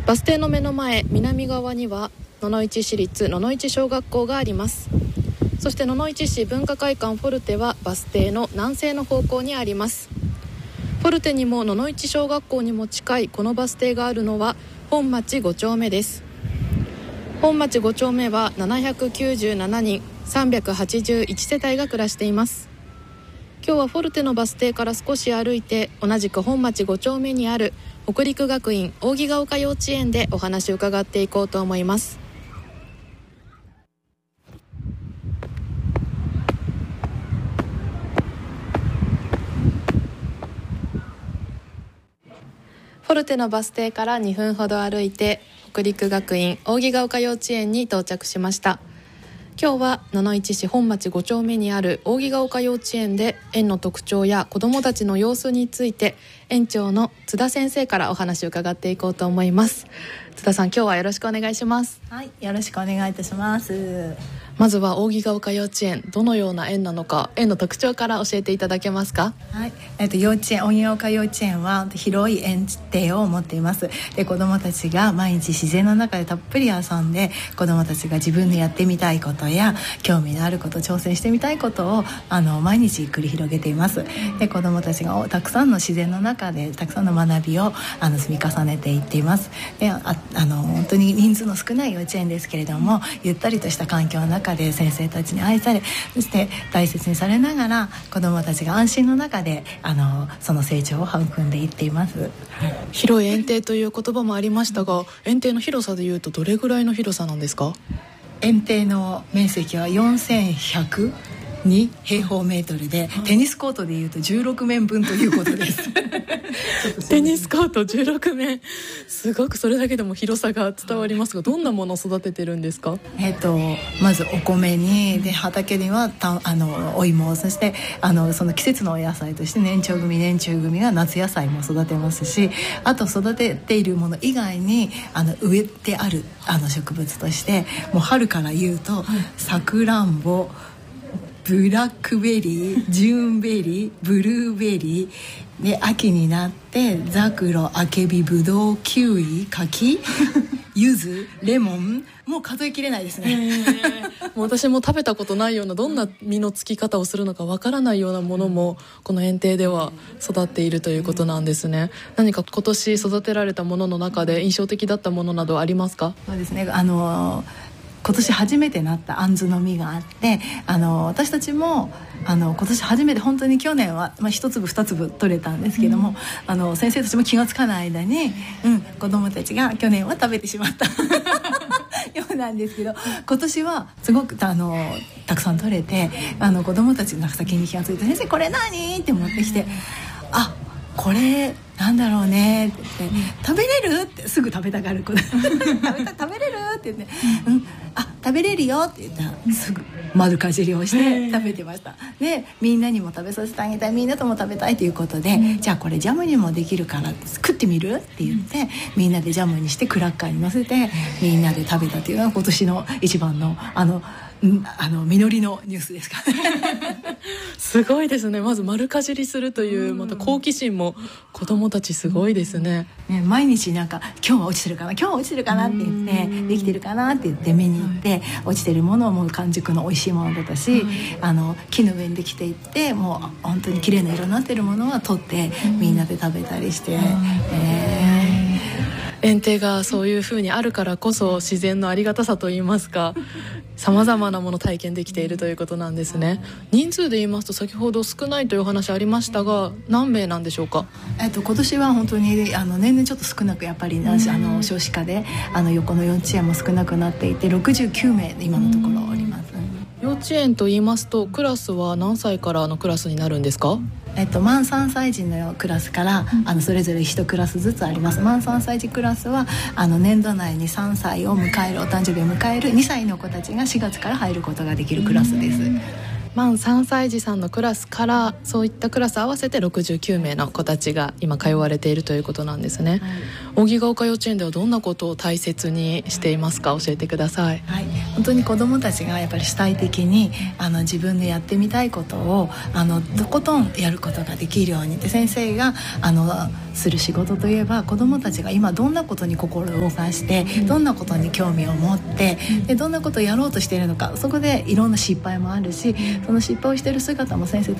バス停の目の前、南側には野々市市立野々市小学校があります。そして野々市市文化会館フォルテはバス停の南西の方向にあります。フォルテにも野々市小学校にも近いこのバス停があるのは本町5丁目です。本町5丁目は797人381世帯が暮らしています。今日はフォルテのバス停から少し歩いて、同じく本町5丁目にある北陸学院扇ヶ丘幼稚園でお話を伺っていこうと思います。フォルテのバス停から2分ほど歩いて、北陸学院扇ヶ丘幼稚園に到着しました。今日は野々市市本町5丁目にある扇ヶ丘幼稚園で園の特徴や子どもたちの様子について、園長の津田先生からお話を伺っていこうと思います。津田さん、今日はよろしくお願いします。 はい、よろしくお願いいたします。 まずは扇ヶ丘幼稚園、どのような園なのか、園の特徴から教えていただけますか？ はい、幼稚園、扇ヶ丘幼稚園は広い園庭を持っています。で、子どもたちが毎日自然の中でたっぷり遊んで、子どもたちが自分でやってみたいことや興味のあること、挑戦してみたいことを毎日繰り広げています。で、子どもたちがたくさんの自然の中でたくさんの学びを積み重ねていっています。で、本当に人数の少ない幼稚園ですけれども、ゆったりとした環境の中で先生たちに愛され、そして大切にされながら子どもたちが安心の中でその成長を育んでいっています。 広い園庭という言葉もありましたが、園庭の広さでいうとどれぐらいの広さなんですか？ 園庭の面積は4102平方メートルで、テニスコートでいうと16面分ということですテニスコート16面、すごくそれだけでも広さが伝わりますが、どんなものを育ててるんですか？ まずお米に、で畑にはお芋、そしてその季節のお野菜として年中組が夏野菜も育てますし、あと育てているもの以外に植えてある植物として、もう春から言うとさくらんぼ、ブラックベリー、ジューンベリー、ブルーベリーで、秋になってザクロ、アケビ、ブドウ、キウイ、柿、柚子、レモン、もう数えきれないですねもう私も食べたことないような、どんな実のつき方をするのかわからないようなものもこの園庭では育っているということなんですね。何か今年育てられたものの中で印象的だったものなどありますか？ そうですね、今年初めてなったあんずの実があって、私たちも今年初めて、本当に去年は、1粒2粒取れたんですけども、先生たちも気がつかない間に、子どもたちが去年は食べてしまったようなんですけど、今年はすごくたくさん取れて、子どもたちが先に気がついて、先生これ何って持ってきて、あ、これなんだろうねって言って、食べれるってすぐ食べたがる子食べれるって言って、食べれるよって言ったらすぐ丸かじりをして食べてました。で、みんなにも食べさせてあげたい、みんなとも食べたいということで、じゃあこれジャムにもできるから食ってみるって言って、みんなでジャムにしてクラッカーに乗せてみんなで食べたというのが今年の一番の実りのニュースですかすごいですね。まず丸かじりするという、また好奇心も子どもたちすごいですね。 毎日なんか今日は落ちてるかな、今日は落ちてるかなって言って、できてるかなって言って見に行って、落ちてるものをもう完熟の美味しいものだったし、木の上にできていって、もう本当に綺麗な色になってるものは取ってみんなで食べたりして、 園庭がそういう風にあるからこそ、自然のありがたさといいますか、さまざまなものを体験できているということなんですね。人数で言いますと、先ほど少ないというお話ありましたが、何名なんでしょうか？ 今年は本当に年々ちょっと少なく、やっぱり少子化で横の幼稚園も少なくなっていて、69名今のところおります。 幼稚園と言いますと、クラスは何歳からのクラスになるんですか？ 満3歳児のクラスからそれぞれ1クラスずつあります。満3歳児クラスは年度内に3歳を迎える、お誕生日を迎える2歳の子たちが4月から入ることができるクラスです。 満3歳児さんのクラスから、そういったクラス合わせて69名の子たちが今通われているということなんですね。 扇ヶ丘幼稚園ではどんなことを大切にしていますか？教えてください。 はい、本当に子どもたちがやっぱり主体的に自分でやってみたいことをとことんやることができるように。で先生がする仕事といえば、子どもたちが今どんなことに心を動かして、どんなことに興味を持って、でどんなことをやろうとしているのか、そこでいろんな失敗もあるし、その失敗をしている姿も先生